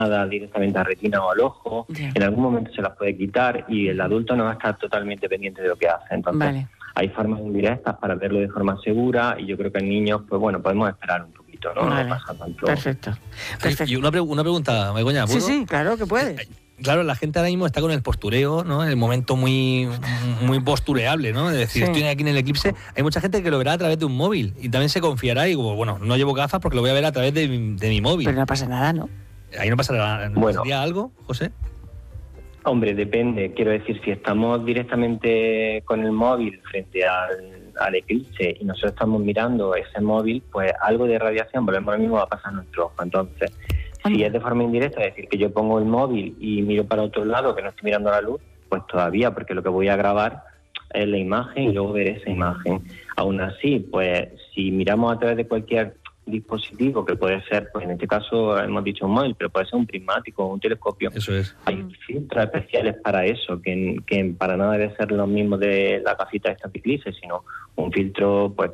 directamente a retina o al ojo, en algún momento se las puede quitar y el adulto no va a estar totalmente pendiente de lo que hace. Entonces, hay formas indirectas para verlo de forma segura y yo creo que en niños, pues bueno, podemos esperar un poquito, ¿no? Vale. No pasa tanto. Perfecto. Y una pregunta, Begoña, ¿puedo? Sí, claro que puedes. Claro, la gente ahora mismo está con el postureo, ¿no? El momento muy postureable, ¿no? Es decir, estoy aquí en el eclipse. Hay mucha gente que lo verá a través de un móvil y también se confiará y como, bueno, no llevo gafas porque lo voy a ver a través de mi móvil. Pero no pasa nada, ¿no? Ahí no pasa nada. Bueno. ¿Sería algo, José? Hombre, depende. Quiero decir, si estamos directamente con el móvil frente al eclipse y nosotros estamos mirando ese móvil, pues algo de radiación, volvemos al mismo, va a pasar a nuestro ojo. Entonces, si es de forma indirecta, es decir, que yo pongo el móvil y miro para otro lado, que no estoy mirando la luz, pues todavía, porque lo que voy a grabar es la imagen y luego ver esa imagen. Aún así, pues si miramos a través de cualquier dispositivo, que puede ser, pues en este caso hemos dicho un móvil, pero puede ser un prismático o un telescopio. Eso es. Hay filtros especiales para eso, que para nada debe ser lo mismo de la gafita de esta eclipse, sino un filtro pues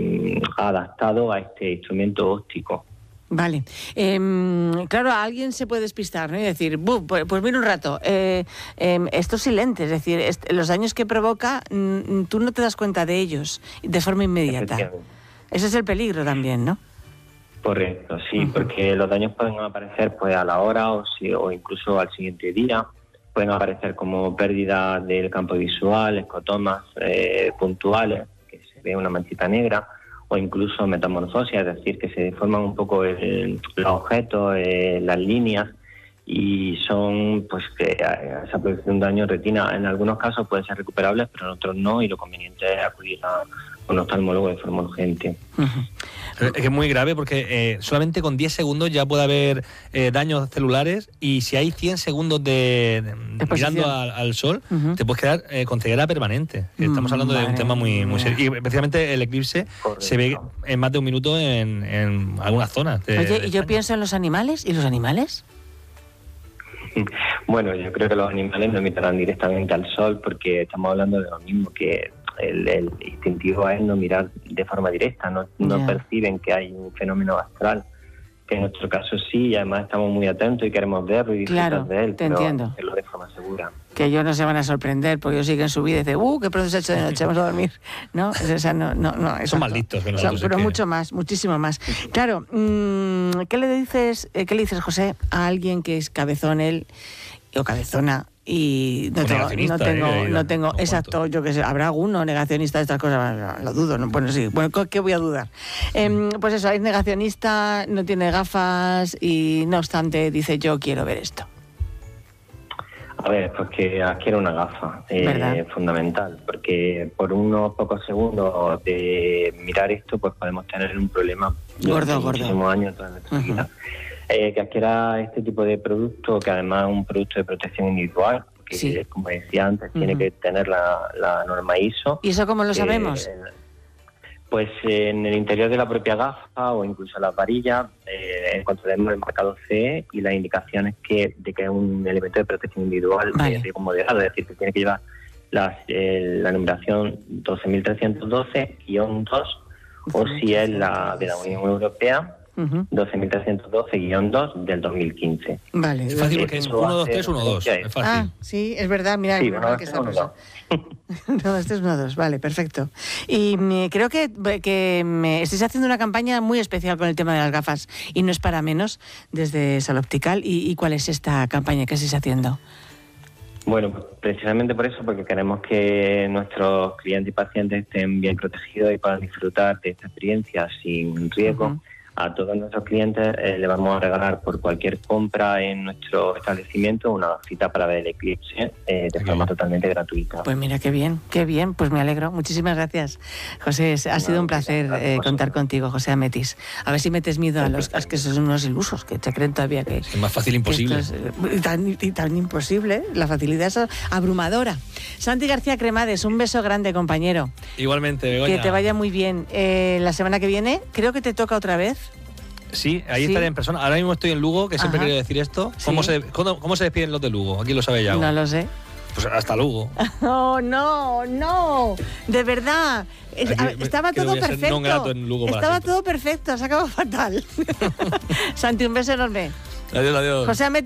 adaptado a este instrumento óptico. Vale. Claro, alguien se puede despistar, ¿no? Y decir, pues mira un rato, esto es silente, es decir, los daños que provoca, tú no te das cuenta de ellos de forma inmediata. Ese es el peligro también, ¿no? Correcto, sí, porque los daños pueden aparecer pues a la hora o incluso al siguiente día. Pueden aparecer como pérdida del campo visual, escotomas puntuales, que se ve una manchita negra, o incluso metamorfosis, es decir, que se deforman un poco los objetos, las líneas, y son, pues, que esa producción de un daño en retina en algunos casos puede ser recuperable, pero en otros no, y lo conveniente es acudir a un oftalmólogo de forma urgente. Es que es muy grave porque solamente con 10 segundos ya puede haber daños celulares, y si hay 100 segundos de mirando al sol, te puedes quedar con ceguera permanente. Estamos hablando de un tema muy serio. Y especialmente el eclipse se ve en más de un minuto en algunas zonas. Oye, y yo pienso en los animales, ¿y los animales? Bueno, yo creo que los animales no emitirán directamente al sol porque estamos hablando de lo mismo, que el instintivo es no mirar de forma directa, no perciben que hay un fenómeno astral, que en nuestro caso sí, y además estamos muy atentos y queremos verlo y disfrutar de él, pero hacerlo de forma segura. Que ellos no se van a sorprender porque ellos siguen su vida y dicen, qué pronto se ha hecho de noche, vamos a dormir, ¿no? O sea, no son malditos, pero mucho más, muchísimo más. Claro, ¿qué le dices, José, a alguien que es cabezón él o cabezona? Y no tengo exacto, yo que sé, habrá alguno negacionista de estas cosas, lo dudo, ¿no? Bueno, sí, bueno, ¿qué voy a dudar? Pues eso, es negacionista, no tiene gafas y no obstante dice, yo quiero ver esto. A ver, pues que adquiera una gafa, fundamental, porque por unos pocos segundos de mirar esto, pues podemos tener un problema gordo. Muchísimos años toda nuestra vida. Que adquiera este tipo de producto, que además es un producto de protección individual, que como decía antes, tiene que tener la norma ISO. ¿Y eso cómo lo sabemos? Pues en el interior de la propia gafa o incluso las varillas encontraremos el marcado CE y las indicaciones de que es un elemento de protección individual de riesgo moderado, es decir, que tiene que llevar la numeración 12.312-2 o si es la de la Unión Europea, 12.312-2 del 2015. Vale. Es fácil porque es 1, 2, 3, 1, 2. Es fácil. Sí, es verdad. Mira, sí, que estamos. 1, 2, 3, 1, 2. Vale, perfecto. Y creo que estáis haciendo una campaña muy especial con el tema de las gafas y no es para menos desde Sala Optical. ¿Y cuál es esta campaña que estáis haciendo? Bueno, precisamente por eso, porque queremos que nuestros clientes y pacientes estén bien protegidos y puedan disfrutar de esta experiencia sin riesgo. A todos nuestros clientes le vamos a regalar por cualquier compra en nuestro establecimiento una cita para ver el eclipse de forma totalmente gratuita. Pues mira, qué bien, pues me alegro. Muchísimas gracias, José. Ha sido un placer contar contigo, José Ametis. A ver si metes miedo a los que son unos ilusos, que te creen todavía que... Es más fácil imposible. Tan imposible, la facilidad es abrumadora. Santi García Cremades, un beso grande, compañero. Igualmente, Begoña. Que te vaya muy bien. La semana que viene, creo que te toca otra vez. Sí, ahí estaré en persona. Ahora mismo estoy en Lugo, que siempre quería decir esto. ¿Cómo se despiden los de Lugo? Aquí lo sabe ya. No lo sé. Pues hasta Lugo. Oh, no. De verdad. Estaba todo perfecto. Non grato en Lugo estaba todo perfecto. Se acabó fatal. Santi, un beso enorme. Adiós, adiós. José